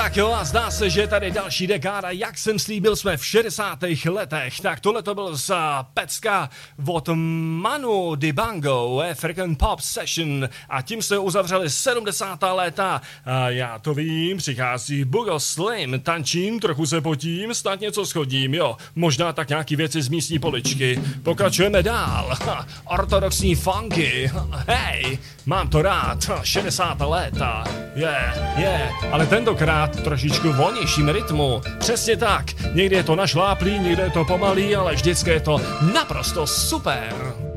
Tak jo, a zdá se, že je tady další dekáda, jak jsem slíbil, jsme v 60. letech. Tak tohle to byl z pecka od Manu Dibango, African Pop Session, a tím se uzavřeli 70. léta. A já to vím, přichází Bugo Slim, tančím, trochu se potím, snad něco schodím, jo, možná tak nějaký věci z místní poličky. Pokračujeme dál, ortodoxní funky, hej, mám to rád, 60. léta, ale tentokrát trošičku volnějším rytmu. Přesně tak. Někdy je to našláplý, někdy je to pomalý, ale vždycky je to naprosto super.